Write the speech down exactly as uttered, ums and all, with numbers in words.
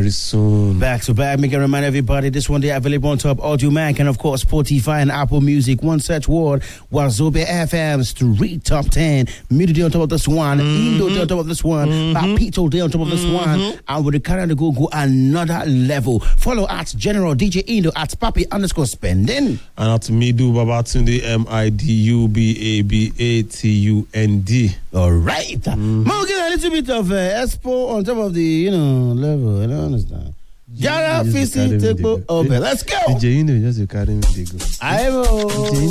very soon. Back to back, make a remind everybody this one day available on top Audio Mac and of course Spotify and Apple Music. One search word Wazobia F M street top ten. Middle day on top of this one, mm-hmm. Indo day on top of this one, mm-hmm. Papito day on top of this mm-hmm. one, and with the carry on the go go another level. Follow at General D J Indo at Papi underscore spending. And at Midu Babatunde M I D U B A B A T U N D. All right. Mm-hmm. We'll get a little bit of uh, Expo on top of the, you know, level. I don't understand. Jara Fisi Tepo Obe. Let's go. D J Indo just a carry me. I will.